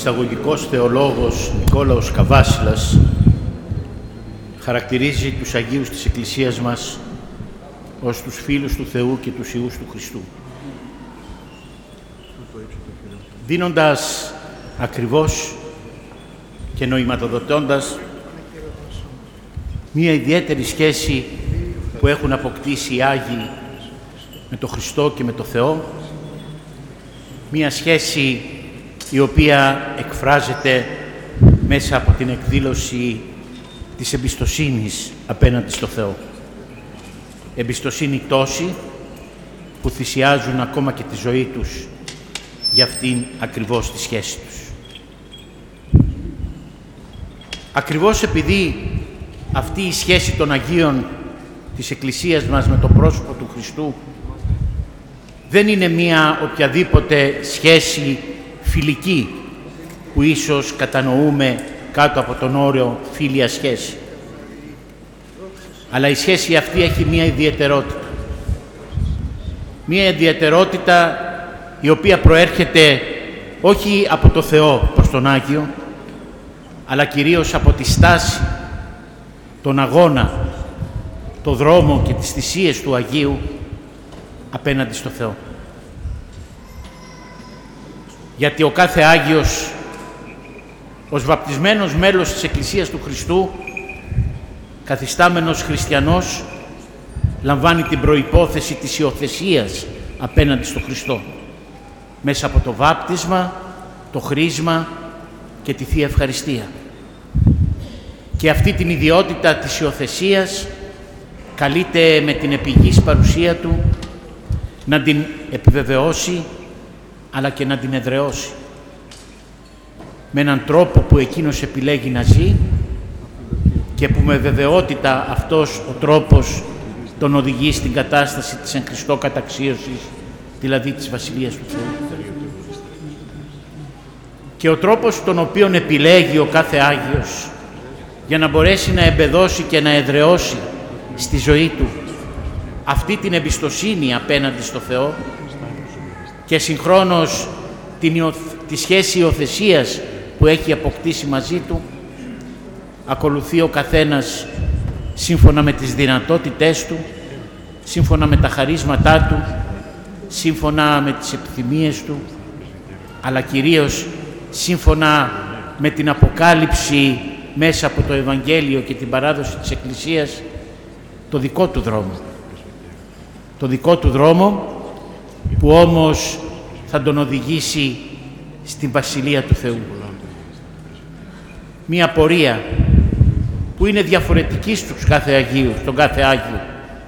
εισαγωγικός θεολόγος Νικόλαος Καβάσιλας χαρακτηρίζει τους Αγίους της Εκκλησίας μας ως τους φίλους του Θεού και τους Υιούς του Χριστού, δίνοντας ακριβώς και νοηματοδοτώντας μία ιδιαίτερη σχέση που έχουν αποκτήσει οι Άγιοι με τον Χριστό και με τον Θεό, μία σχέση η οποία εκφράζεται μέσα από την εκδήλωση της εμπιστοσύνης απέναντι στο Θεό. Εμπιστοσύνη τόση που θυσιάζουν ακόμα και τη ζωή τους για αυτήν ακριβώς τη σχέση τους. Ακριβώς επειδή αυτή η σχέση των Αγίων της Εκκλησίας μας με το πρόσωπο του Χριστού δεν είναι μία οποιαδήποτε σχέση φιλική που ίσως κατανοούμε κάτω από τον όρο φίλια σχέση. Αλλά η σχέση αυτή έχει μία ιδιαιτερότητα. Μία ιδιαιτερότητα η οποία προέρχεται όχι από το Θεό προς τον Άγιο, αλλά κυρίως από τη στάση, τον αγώνα, το δρόμο και τις θυσίες του Αγίου απέναντι στο Θεό. Γιατί ο κάθε Άγιος, ως βαπτισμένος μέλος της Εκκλησίας του Χριστού, καθιστάμενος χριστιανός, λαμβάνει την προϋπόθεση της υιοθεσίας απέναντι στο Χριστό, μέσα από το βάπτισμα, το χρίσμα και τη Θεία Ευχαριστία. Και αυτή την ιδιότητα της υιοθεσίας καλείται με την επιγής παρουσία Του να την επιβεβαιώσει, αλλά και να την εδραιώσει με έναν τρόπο που εκείνος επιλέγει να ζει και που με βεβαιότητα αυτός ο τρόπος τον οδηγεί στην κατάσταση της εν Χριστώ καταξίωσης, δηλαδή της Βασιλείας του Θεού. Και ο τρόπος τον οποίον επιλέγει ο κάθε Άγιος για να μπορέσει να εμπεδώσει και να εδραιώσει στη ζωή του αυτή την εμπιστοσύνη απέναντι στο Θεό και συγχρόνως τη σχέση υιοθεσίας που έχει αποκτήσει μαζί Του, ακολουθεί ο καθένας σύμφωνα με τις δυνατότητές του, σύμφωνα με τα χαρίσματά του, σύμφωνα με τις επιθυμίες του, αλλά κυρίως σύμφωνα με την αποκάλυψη μέσα από το Ευαγγέλιο και την παράδοση της Εκκλησίας, το δικό του δρόμο. Το δικό του δρόμο που όμως θα τον οδηγήσει στην Βασιλεία του Θεού. Μία πορεία που είναι διαφορετική στον κάθε Άγιο,